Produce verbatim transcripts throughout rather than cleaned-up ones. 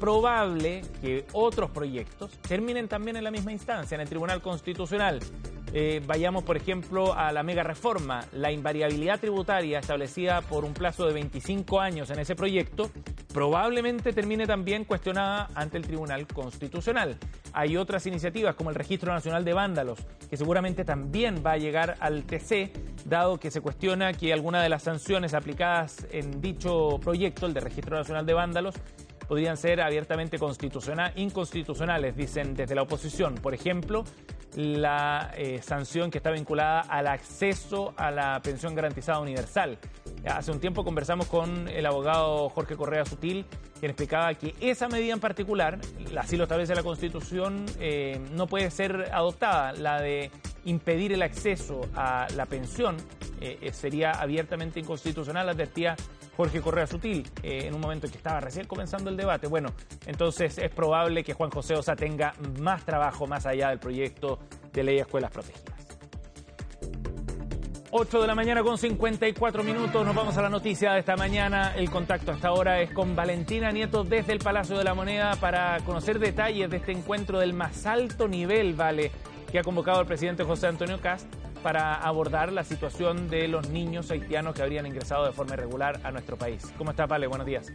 probable que otros proyectos terminen también en la misma instancia, en el Tribunal Constitucional. Eh, vayamos, por ejemplo, a la mega reforma. La invariabilidad tributaria establecida por un plazo de veinticinco años en ese proyecto probablemente termine también cuestionada ante el Tribunal Constitucional. Hay otras iniciativas como el Registro Nacional de Vándalos, que seguramente también va a llegar al T C, dado que se cuestiona que alguna de las sanciones aplicadas en dicho proyecto, el de Registro Nacional de Vándalos, podrían ser abiertamente constitucional, inconstitucionales, dicen desde la oposición. Por ejemplo, la eh, sanción que está vinculada al acceso a la pensión garantizada universal. Hace un tiempo conversamos con el abogado Jorge Correa Sutil, quien explicaba que esa medida en particular, así lo establece la Constitución, eh, no puede ser adoptada. La de impedir el acceso a la pensión eh, sería abiertamente inconstitucional, advertía Jorge Correa Sutil, eh, en un momento en que estaba recién comenzando el debate. Bueno, entonces es probable que Juan José Ossa tenga más trabajo más allá del proyecto de ley de escuelas protegidas. ocho de la mañana con cincuenta y cuatro minutos, nos vamos a la noticia de esta mañana. El contacto hasta ahora es con Valentina Nieto desde el Palacio de la Moneda para conocer detalles de este encuentro del más alto nivel, Vale, que ha convocado el presidente José Antonio Kast para abordar la situación de los niños haitianos que habrían ingresado de forma irregular a nuestro país. ¿Cómo está, Vale? Buenos días.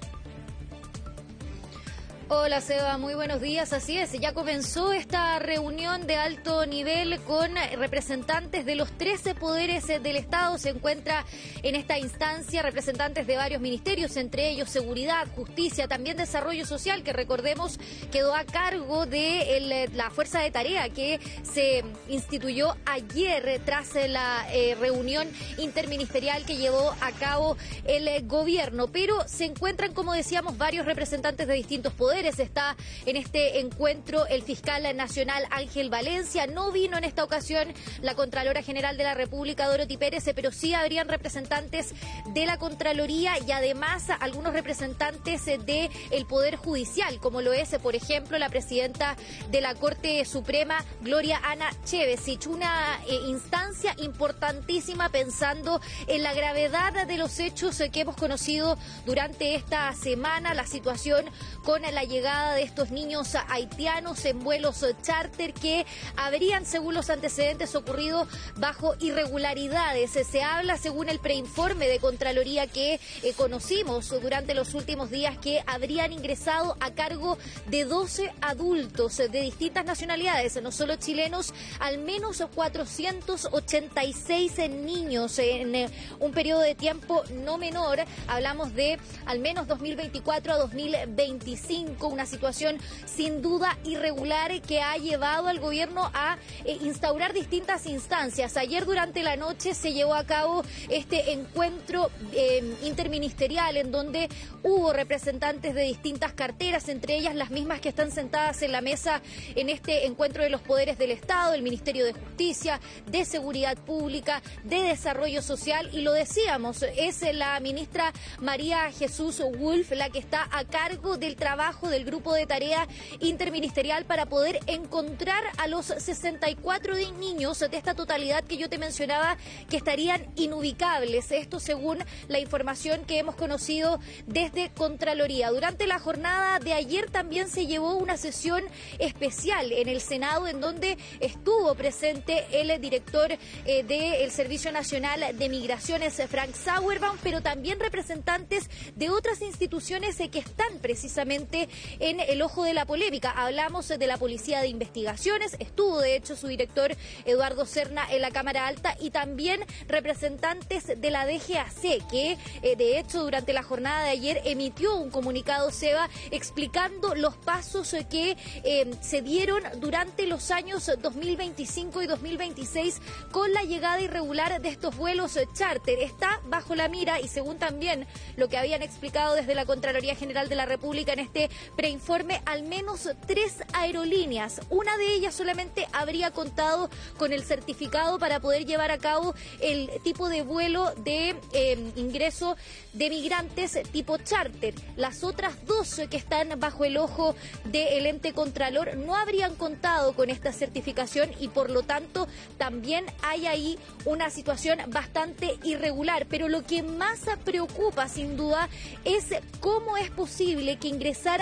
Hola, Seba, muy buenos días. Así es, ya comenzó esta reunión de alto nivel con representantes de los trece poderes del Estado. Se encuentra en esta instancia representantes de varios ministerios, entre ellos Seguridad, Justicia, también Desarrollo Social, que recordemos quedó a cargo de el, la Fuerza de Tarea que se instituyó ayer tras la eh, reunión interministerial que llevó a cabo el eh, gobierno. Pero se encuentran, como decíamos, varios representantes de distintos poderes. Está en este encuentro el fiscal nacional Ángel Valencia. No vino en esta ocasión la Contralora General de la República, Dorothy Pérez, pero sí habrían representantes de la Contraloría y además algunos representantes del Poder Judicial, como lo es, por ejemplo, la presidenta de la Corte Suprema, Gloria Ana Chevesich. Una eh, instancia importantísima pensando en la gravedad de los hechos que hemos conocido durante esta semana, la situación con la llegada de estos niños haitianos en vuelos charter que habrían, según los antecedentes, ocurrido bajo irregularidades. Se habla, según el preinforme de Contraloría que eh, conocimos durante los últimos días, que habrían ingresado a cargo de doce adultos de distintas nacionalidades, no solo chilenos, al menos cuatrocientos ochenta y seis niños en eh, un periodo de tiempo no menor. Hablamos de al menos dos mil veinticuatro a dos mil veinticinco. Una situación sin duda irregular que ha llevado al gobierno a eh, instaurar distintas instancias. Ayer durante la noche se llevó a cabo este encuentro eh, interministerial en donde hubo representantes de distintas carteras, entre ellas las mismas que están sentadas en la mesa en este encuentro de los poderes del Estado, el Ministerio de Justicia, de Seguridad Pública, de Desarrollo Social, y lo decíamos, es la ministra María Jesús Wolf la que está a cargo del trabajo del grupo de tarea interministerial para poder encontrar a los sesenta y cuatro niños de esta totalidad que yo te mencionaba que estarían inubicables. Esto según la información que hemos conocido desde Contraloría. Durante la jornada de ayer también se llevó una sesión especial en el Senado en donde estuvo presente el director eh, del Servicio Nacional de Migraciones, Frank Sauerbaum, pero también representantes de otras instituciones eh, que están precisamente en el ojo de la polémica. Hablamos de la Policía de Investigaciones, estuvo de hecho su director Eduardo Serna en la Cámara Alta, y también representantes de la D G A C, que eh, de hecho durante la jornada de ayer emitió un comunicado, Seba, explicando los pasos eh, que eh, se dieron durante los años dos mil veinticinco y dos mil veintiséis con la llegada irregular de estos vuelos eh, charter. Está bajo la mira, y según también lo que habían explicado desde la Contraloría General de la República en este preinforme, al menos tres aerolíneas. Una de ellas solamente habría contado con el certificado para poder llevar a cabo el tipo de vuelo de eh, ingreso de migrantes tipo charter. Las otras dos que están bajo el ojo del ente Contralor no habrían contado con esta certificación y por lo tanto también hay ahí una situación bastante irregular. Pero lo que más preocupa sin duda es cómo es posible que ingresaran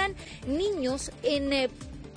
tenían niños en eh,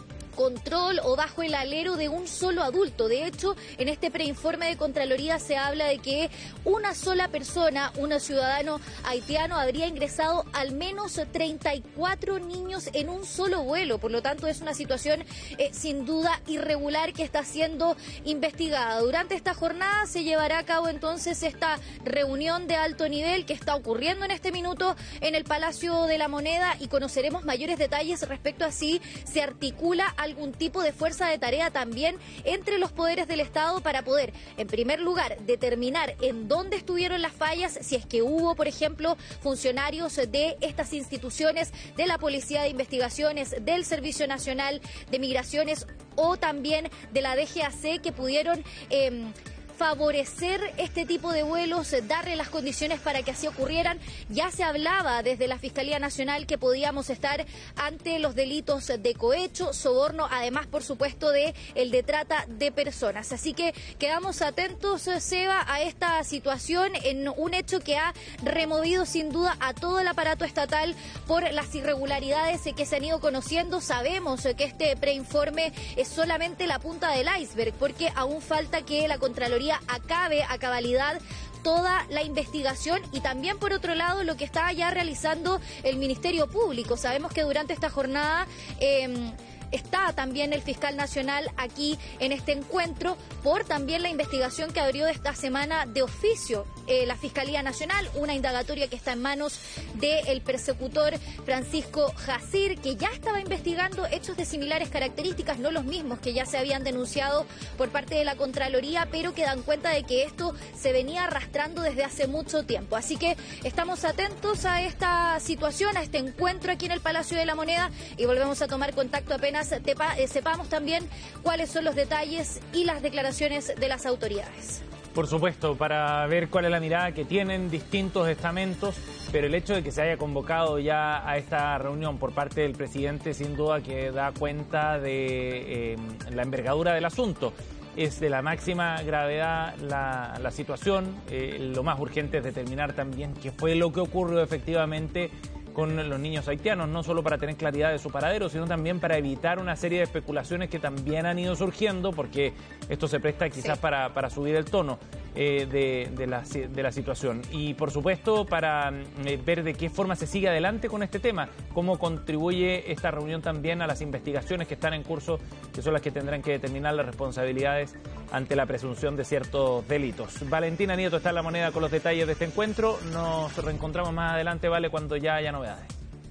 control o bajo el alero de un solo adulto. De hecho, en este preinforme de Contraloría se habla de que una sola persona, un ciudadano haitiano, habría ingresado al menos treinta y cuatro niños en un solo vuelo. Por lo tanto, es una situación eh, sin duda irregular que está siendo investigada. Durante esta jornada se llevará a cabo entonces esta reunión de alto nivel que está ocurriendo en este minuto en el Palacio de la Moneda y conoceremos mayores detalles respecto a si se articula algún tipo de fuerza de tarea también entre los poderes del Estado para poder, en primer lugar, determinar en dónde estuvieron las fallas, si es que hubo, por ejemplo, funcionarios de estas instituciones, de la Policía de Investigaciones, del Servicio Nacional de Migraciones o también de la D G A C que pudieron Eh, favorecer este tipo de vuelos, darle las condiciones para que así ocurrieran. Ya se hablaba desde la Fiscalía Nacional que podíamos estar ante los delitos de cohecho, soborno, además, por supuesto, de el de trata de personas. Así que quedamos atentos, Seba, a esta situación en un hecho que ha removido sin duda a todo el aparato estatal por las irregularidades que se han ido conociendo. Sabemos que este preinforme es solamente la punta del iceberg, porque aún falta que la Contraloría acabe a cabalidad toda la investigación y también, por otro lado, lo que está ya realizando el Ministerio Público. Sabemos que durante esta jornada eh, está también el fiscal nacional aquí en este encuentro por también la investigación que abrió esta semana de oficio eh, la Fiscalía Nacional, una indagatoria que está en manos del persecutor Francisco Jacir, que ya estaba investigando hechos de similares características, no los mismos que ya se habían denunciado por parte de la Contraloría, pero que dan cuenta de que esto se venía arrastrando desde hace mucho tiempo. Así que estamos atentos a esta situación, a este encuentro aquí en el Palacio de la Moneda y volvemos a tomar contacto apenas Tepa, eh, sepamos también cuáles son los detalles y las declaraciones de las autoridades. Por supuesto, para ver cuál es la mirada que tienen distintos estamentos, pero el hecho de que se haya convocado ya a esta reunión por parte del presidente sin duda que da cuenta de eh, la envergadura del asunto. Es de la máxima gravedad la, la situación, eh, lo más urgente es determinar también qué fue lo que ocurrió efectivamente con los niños haitianos, no solo para tener claridad de su paradero, sino también para evitar una serie de especulaciones que también han ido surgiendo, porque esto se presta quizás sí. para, para subir el tono eh, de, de, la, de la situación. Y por supuesto para eh, ver de qué forma se sigue adelante con este tema, cómo contribuye esta reunión también a las investigaciones que están en curso, que son las que tendrán que determinar las responsabilidades ante la presunción de ciertos delitos. Valentina Nieto está en La Moneda con los detalles de este encuentro. Nos reencontramos más adelante, Vale, cuando ya haya novedades.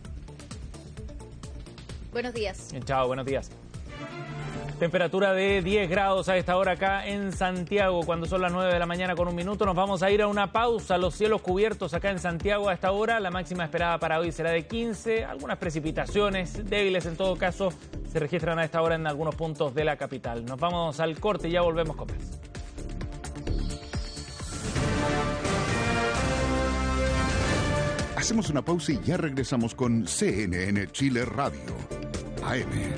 Buenos días. Chao, buenos días. Temperatura de diez grados a esta hora acá en Santiago, cuando son las nueve de la mañana con un minuto. Nos vamos a ir a una pausa. Los cielos cubiertos acá en Santiago a esta hora. La máxima esperada para hoy será de quince. Algunas precipitaciones débiles en todo caso se registran a esta hora en algunos puntos de la capital. Nos vamos al corte y ya volvemos con más. Hacemos una pausa y ya regresamos con C N N Chile Radio, A M.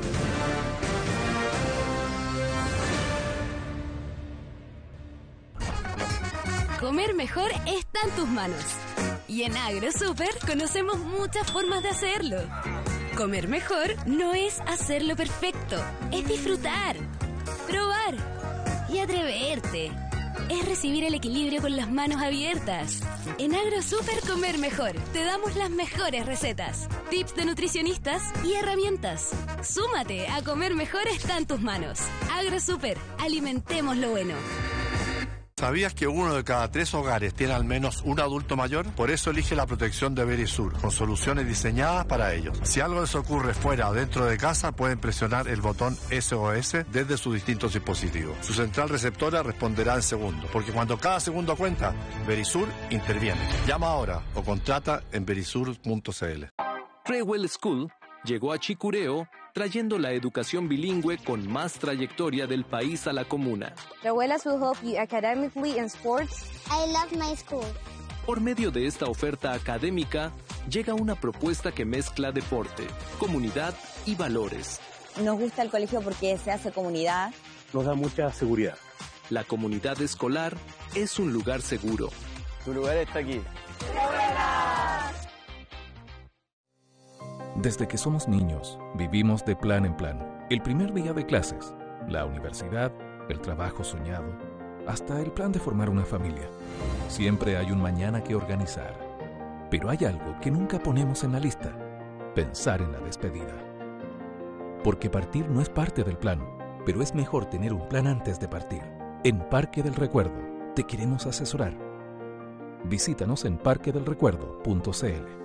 Comer mejor está en tus manos. Y en AgroSuper conocemos muchas formas de hacerlo. Comer mejor no es hacerlo perfecto, es disfrutar, probar y atreverte. Es recibir el equilibrio con las manos abiertas. En AgroSuper Comer Mejor te damos las mejores recetas, tips de nutricionistas y herramientas. Súmate a Comer Mejor está en tus manos. AgroSuper, alimentemos lo bueno. ¿Sabías que uno de cada tres hogares tiene al menos un adulto mayor? Por eso elige la protección de Verisur, con soluciones diseñadas para ellos. Si algo les ocurre fuera o dentro de casa, pueden presionar el botón S O S desde sus distintos dispositivos. Su central receptora responderá en segundos, porque cuando cada segundo cuenta, Verisur interviene. Llama ahora o contrata en verisur punto c l. Rewell School llegó a Chicureo trayendo la educación bilingüe con más trayectoria del país a la comuna. Rewellas will help you academically in sports. I love my school. Por medio de esta oferta académica, llega una propuesta que mezcla deporte, comunidad y valores. Nos gusta el colegio porque se hace comunidad. Nos da mucha seguridad. La comunidad escolar es un lugar seguro. Tu lugar está aquí. Desde que somos niños, vivimos de plan en plan. El primer día de clases, la universidad, el trabajo soñado, hasta el plan de formar una familia. Siempre hay un mañana que organizar. Pero hay algo que nunca ponemos en la lista: pensar en la despedida. Porque partir no es parte del plan, pero es mejor tener un plan antes de partir. En Parque del Recuerdo te queremos asesorar. Visítanos en parque del recuerdo punto c l.